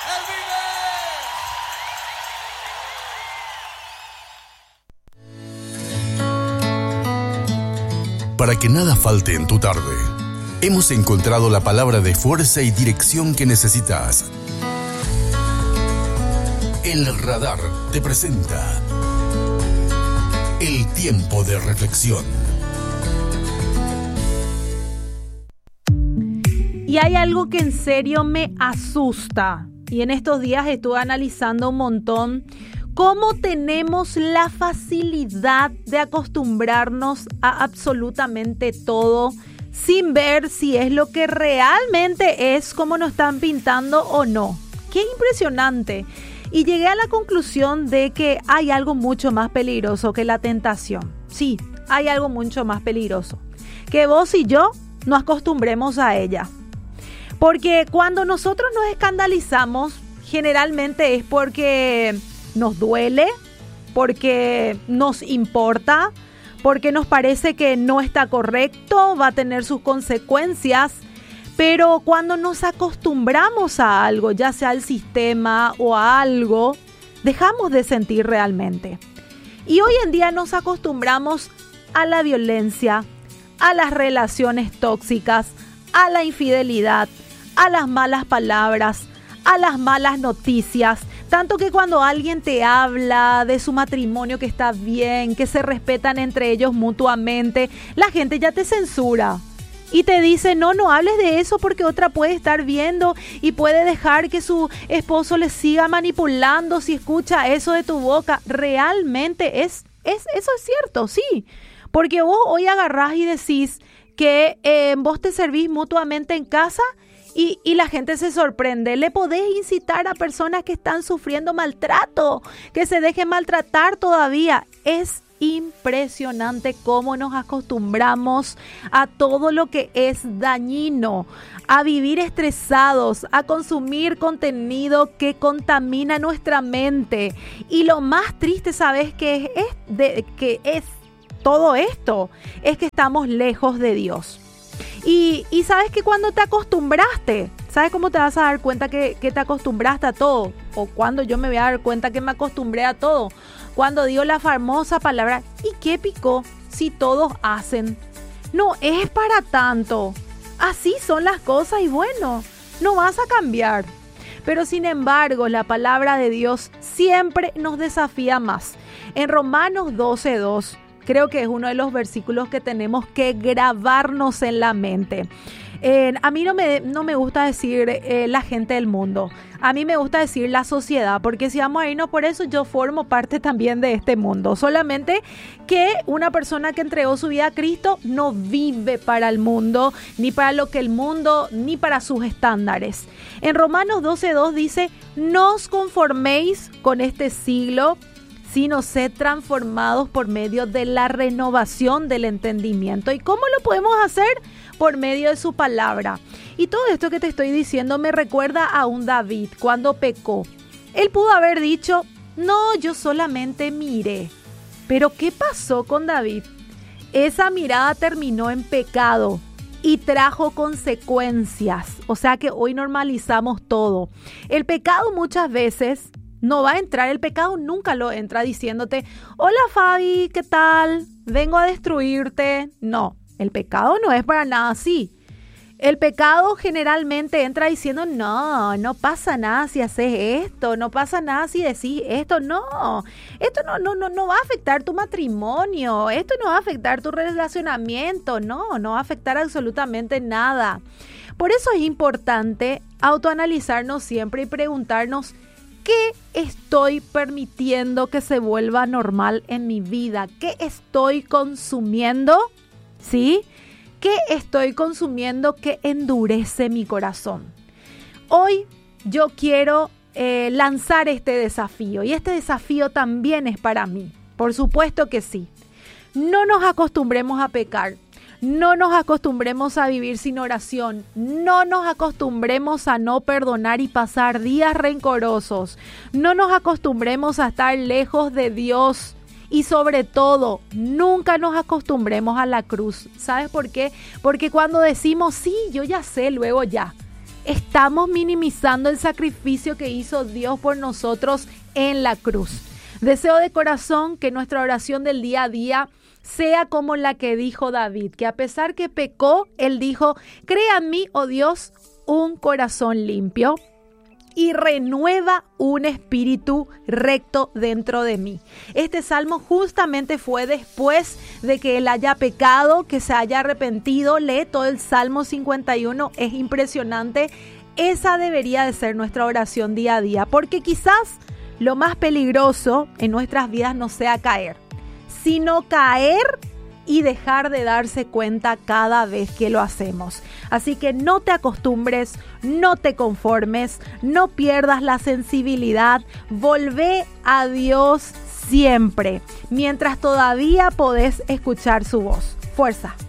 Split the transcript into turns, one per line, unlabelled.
Para que nada falte en tu tarde, hemos encontrado la palabra de fuerza y dirección que necesitas. El Radar te presenta el tiempo de reflexión.
Y hay algo que en serio me asusta. Y en estos días estuve analizando un montón cómo tenemos la facilidad de acostumbrarnos a absolutamente todo sin ver si es lo que realmente es como nos están pintando o no. ¡Qué impresionante! Y llegué a la conclusión de que hay algo mucho más peligroso que la tentación. Sí, hay algo mucho más peligroso. Que vos y yo nos acostumbremos a ella. Porque cuando nosotros nos escandalizamos, generalmente es porque nos duele, porque nos importa, porque nos parece que no está correcto, va a tener sus consecuencias. Pero cuando nos acostumbramos a algo, ya sea al sistema o a algo, dejamos de sentir realmente. Y hoy en día nos acostumbramos a la violencia, a las relaciones tóxicas, a la infidelidad, a las malas palabras, a las malas noticias. Tanto que cuando alguien te habla de su matrimonio que está bien, que se respetan entre ellos mutuamente, la gente ya te censura. Y te dice, no hables de eso porque otra puede estar viendo y puede dejar que su esposo le siga manipulando si escucha eso de tu boca. Realmente eso es cierto, sí. Porque vos hoy agarrás y decís que vos te servís mutuamente en casa y la gente se sorprende. Le podés incitar a personas que están sufriendo maltrato, que se dejen maltratar todavía. Es impresionante cómo nos acostumbramos a todo lo que es dañino, a vivir estresados, a consumir contenido que contamina nuestra mente. Y lo más triste, ¿sabes qué es todo esto? Es que estamos lejos de Dios. Y sabes que cuando te acostumbraste, ¿sabes cómo te vas a dar cuenta que te acostumbraste a todo? O cuando yo me voy a dar cuenta que me acostumbré a todo. Cuando digo la famosa palabra, ¿y qué picó? Si todos hacen. No es para tanto. Así son las cosas y bueno, no vas a cambiar. Pero sin embargo, la palabra de Dios siempre nos desafía más. En Romanos 12:2, creo que es uno de los versículos que tenemos que grabarnos en la mente. A mí no me gusta decir la gente del mundo. A mí me gusta decir la sociedad, porque si vamos a irnos por eso, yo formo parte también de este mundo. Solamente que una persona que entregó su vida a Cristo no vive para el mundo, ni para lo que el mundo, ni para sus estándares. En Romanos 12:2 dice, no os conforméis con este siglo, sino sed transformados por medio de la renovación del entendimiento. ¿Y cómo lo podemos hacer? Por medio de su palabra. Y todo esto que te estoy diciendo me recuerda a un David cuando pecó. Él pudo haber dicho, no, yo solamente miré. Pero ¿qué pasó con David? Esa mirada terminó en pecado y trajo consecuencias. O sea que hoy normalizamos todo. El pecado muchas veces no va a entrar, el pecado nunca lo entra diciéndote, hola Fabi, ¿qué tal? Vengo a destruirte. No, el pecado no es para nada así. El pecado generalmente entra diciendo, no pasa nada si haces esto, no pasa nada si decís esto, esto no va a afectar tu matrimonio, esto no va a afectar tu relacionamiento, no va a afectar absolutamente nada. Por eso es importante autoanalizarnos siempre y preguntarnos, ¿qué estoy permitiendo que se vuelva normal en mi vida? ¿Qué estoy consumiendo? ¿Sí? ¿Qué estoy consumiendo que endurece mi corazón? Hoy yo quiero lanzar este desafío y este desafío también es para mí. Por supuesto que sí. No nos acostumbremos a pecar. No nos acostumbremos a vivir sin oración. No nos acostumbremos a no perdonar y pasar días rencorosos. No nos acostumbremos a estar lejos de Dios. Y sobre todo, nunca nos acostumbremos a la cruz. ¿Sabes por qué? Porque cuando decimos, sí, yo ya sé, luego ya. estamos minimizando el sacrificio que hizo Dios por nosotros en la cruz. Deseo de corazón que nuestra oración del día a día sea como la que dijo David, que a pesar que pecó, él dijo: crea en mí, oh Dios, un corazón limpio y renueva un espíritu recto dentro de mí. Este salmo justamente fue después de que él haya pecado, que se haya arrepentido. Lee todo el Salmo 51, es impresionante. Esa debería de ser nuestra oración día a día, porque quizás lo más peligroso en nuestras vidas no sea caer, sino caer y dejar de darse cuenta cada vez que lo hacemos. Así que no te acostumbres, no te conformes, no pierdas la sensibilidad, volvé a Dios siempre, mientras todavía podés escuchar su voz. Fuerza.